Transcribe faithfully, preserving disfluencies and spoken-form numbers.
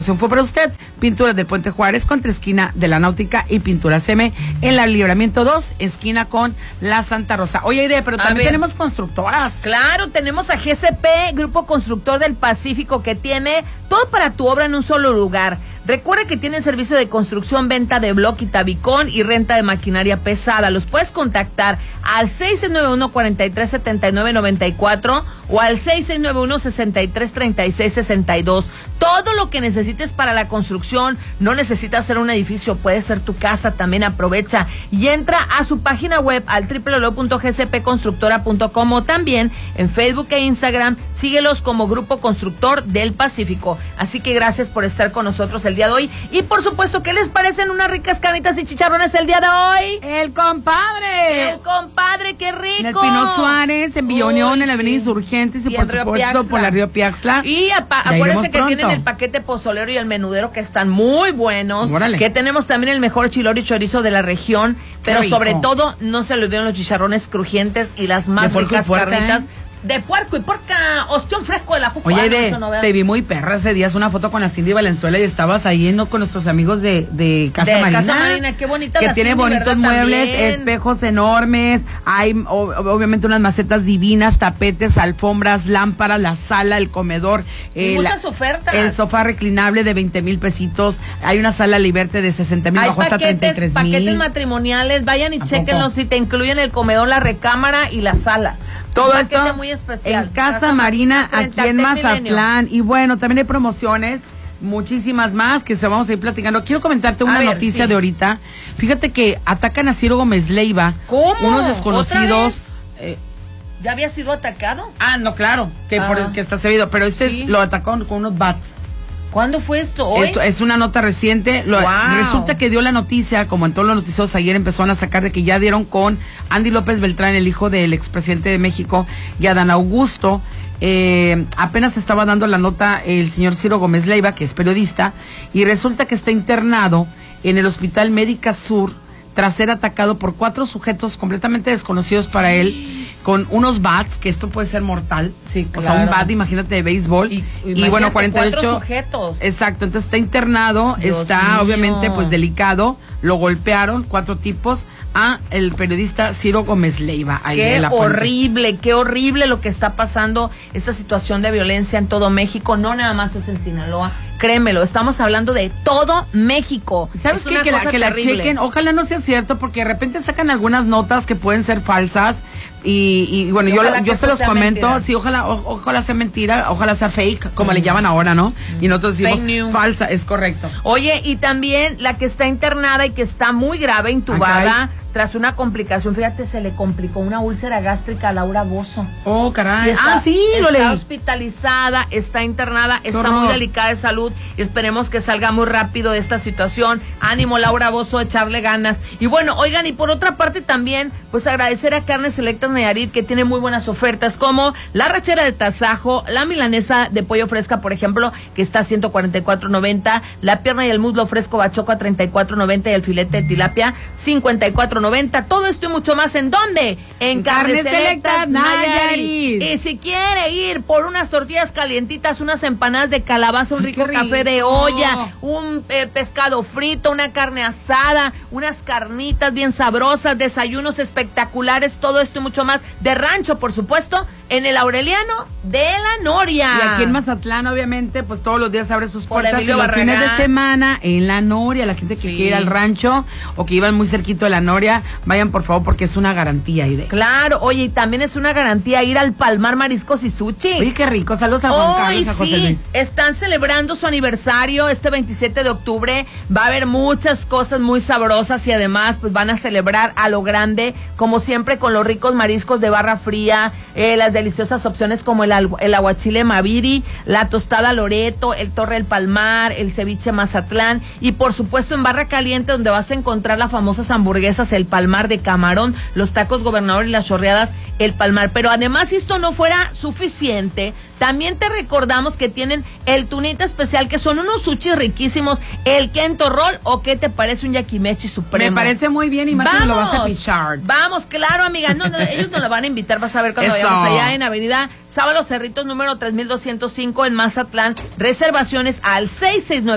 promoción fue para usted. Pinturas del Puente Juárez contra esquina de la Náutica y Pinturas M en la Libramiento dos, esquina con la Santa Rosa. Oye, Aide, pero también tenemos constructoras. Claro, tenemos a G C P, Grupo Constructor del Pacífico, que tiene todo para tu obra en un solo lugar. Recuerda que tienen servicio de construcción, venta de bloque y tabicón y renta de maquinaria pesada. Los puedes contactar al seis seis nueve uno, cuatro tres siete nueve nueve cuatro o al seis seis nueve uno, seis tres tres seis seis dos. Todo lo que necesites para la construcción, no necesitas hacer un edificio, puede ser tu casa, también aprovecha y entra a su página web al doble u doble u doble u punto g c p constructora punto com o también en Facebook e Instagram, síguelos como Grupo Constructor del Pacífico. Así que gracias por estar con nosotros el día de hoy. Y por supuesto, ¿qué les parecen unas ricas carnitas y chicharrones el día de hoy? ¡El compadre! ¡El compadre, qué rico! En el Pino Suárez, en Villa Unión, en la Avenida Insurgentes y, y por supuesto por la Río Piaxtla. Y acuérdense que tienen el paquete pozolero y el menudero, que están muy buenos. Órale. Que tenemos también el mejor chilor y chorizo de la región, pero sobre todo no se olviden los chicharrones crujientes y las más ricas carnitas. ¿Eh? De puerco y porca, ostión fresco de la Juca. Oye, de, no te vi muy perra ese día, es una foto con la Cindy Valenzuela y estabas ahí ¿no? con nuestros amigos de, de Casa de Marina. Casa Marina, qué bonita. Que la tiene Cindy, bonitos ¿verdad? muebles, También. espejos enormes, hay o, obviamente unas macetas divinas, tapetes, alfombras, lámparas, la sala, el comedor. Y eh, muchas la, ofertas. El sofá reclinable de veinte mil pesitos, hay una sala Liberte de sesenta mil, bajó hasta treinta y tres mil. Paquetes matrimoniales, vayan y chéquenlos si te incluyen el comedor, la recámara y la sala. Todo un esto muy especial. en Casa, Casa Marina, aquí en Mazatlán. Y bueno, también hay promociones, muchísimas más que se vamos a ir platicando. Quiero comentarte una a ver, noticia sí. de ahorita. Fíjate que atacan a Ciro Gómez Leiva. ¿Cómo? Unos desconocidos. Eh, ¿Ya había sido atacado? Ah, no, claro, que, ah. por, que está sabido. Pero este sí. es, lo atacó con unos bats. ¿Cuándo fue esto? ¿Hoy? Esto es una nota reciente. Lo, wow. Resulta que dio la noticia, como en todos los noticiosos ayer empezaron a sacar de que ya dieron con Andy López Beltrán, el hijo del expresidente de México, y Adán Augusto. Eh, apenas estaba dando la nota el señor Ciro Gómez Leiva, que es periodista, y resulta que está internado en el Hospital Médica Sur tras ser atacado por cuatro sujetos completamente desconocidos para él, con unos bats, que esto puede ser mortal. Sí, claro. O sea, un bat, imagínate, de béisbol. Y, y bueno, cuarenta y ocho cuatro sujetos. Exacto, entonces está internado, Dios está mío. obviamente pues delicado, lo golpearon cuatro tipos a el periodista Ciro Gómez Leiva. Ahí qué de la horrible, qué horrible lo que está pasando, esta situación de violencia en todo México, no nada más es en Sinaloa. Créemelo, estamos hablando de todo México. ¿Sabes qué? Que, la, que la chequen, ojalá no sea cierto, porque de repente sacan algunas notas que pueden ser falsas y, y bueno, y yo, yo se los comento, mentira. sí, ojalá o, ojalá sea mentira, ojalá sea fake, como mm. le llaman ahora, ¿no? Mm. Y nosotros decimos falsa, es correcto. Oye, y también la que está internada y que está muy grave, intubada, ah, tras una complicación, fíjate, se le complicó una úlcera gástrica a Laura Bozo. Oh, caray. Está, ah, sí, lo leí. Está hospitalizada, está internada, Qué está horror. muy delicada de salud y esperemos que salga muy rápido de esta situación. Ánimo, Laura Bozo, echarle ganas. Y bueno, oigan, y por otra parte también, pues agradecer a Carnes Selectas Nayarit, que tiene muy buenas ofertas, como la rachera de tasajo, la milanesa de pollo fresca, por ejemplo, que está a ciento cuarenta y cuatro noventa, la pierna y el muslo fresco bachoco a treinta y cuatro noventa y el filete de tilapia cincuenta y cuatro noventa. Todo esto y mucho más, ¿en dónde? En Carnes Selectas Nayarit. Y si quiere ir por unas tortillas calientitas, unas empanadas de calabaza, un rico, rico café de olla, un eh, pescado frito, una carne asada, unas carnitas bien sabrosas, desayunos espectaculares, todo esto y mucho más, de rancho, por supuesto, en el Aureliano de la Noria. Y aquí en Mazatlán, obviamente, pues todos los días abre sus puertas, y los fines de semana en la Noria, la gente que sí. quiere ir al rancho o que iban muy cerquito de la Noria, vayan por favor, porque es una garantía. Ide. Claro, oye, y también es una garantía ir al Palmar Mariscos y Sushi. Oye, qué rico, saludos a Juan Carlos, a José sí. Luis. Están celebrando su aniversario este veintisiete de octubre, va a haber muchas cosas muy sabrosas y además pues van a celebrar a lo grande, como siempre, con los ricos mariscos de barra fría, eh, las deliciosas opciones como el, el aguachile Maviri, la tostada Loreto, el Torre del Palmar, el ceviche Mazatlán y por supuesto en barra caliente, donde vas a encontrar las famosas hamburguesas El Palmar de camarón, los tacos Gobernador y las chorreadas El Palmar. Pero además, si esto no fuera suficiente, también te recordamos que tienen el tunita especial, que son unos sushis riquísimos, el Kento Roll, o qué te parece un yakimechi supremo. Me parece muy bien y más que lo vas a pichar. Vamos, claro, amiga, no, no, ellos nos lo van a invitar, vas a ver cuando Eso. vayamos allá en Avenida Sábalo Cerritos número tres mil doscientos cinco en Mazatlán. Reservaciones al seis seis nueve